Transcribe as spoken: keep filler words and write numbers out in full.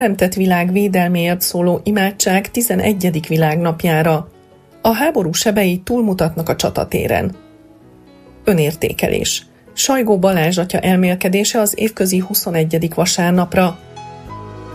teremtett világ védelméért szóló imádság tizenegyedik világnapjára. A háború sebei túlmutatnak a csatatéren. Önértékelés. Sajgó Balázs atya elmélkedése az évközi huszonegyedik vasárnapra.